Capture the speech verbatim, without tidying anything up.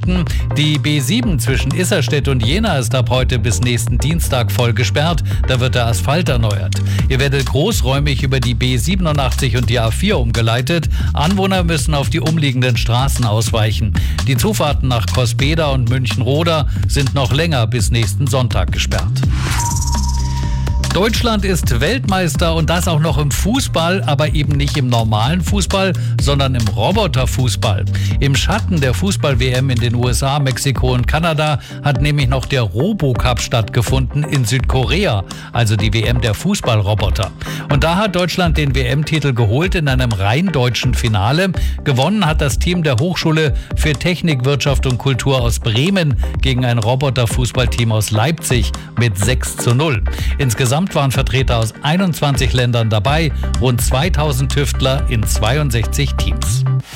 Nachrichten. Die B sieben zwischen Isserstedt und Jena ist ab heute bis nächsten Dienstag voll gesperrt. Da wird der Asphalt erneuert. Ihr werdet großräumig über die B siebenundachtzig und die A vier umgeleitet. Anwohner müssen auf die umliegenden Straßen ausweichen. Die Zufahrten nach Coesbeda und Münchenroda sind noch länger bis nächsten Sonntag gesperrt. Deutschland ist Weltmeister und das auch noch im Fußball, aber eben nicht im normalen Fußball, sondern im Roboterfußball. Im Schatten der Fußball-W M in den U S A, Mexiko und Kanada hat nämlich noch der Robocup stattgefunden in Südkorea, also die W M der Fußballroboter. Und da hat Deutschland den W M-Titel geholt in einem rein deutschen Finale. Gewonnen hat das Team der Hochschule für Technik, Wirtschaft und Kultur aus Bremen gegen ein Roboterfußballteam aus Leipzig mit sechs zu null. Insgesamt waren Vertreter aus einundzwanzig Ländern dabei, rund zweitausend Tüftler in zweiundsechzig Teams.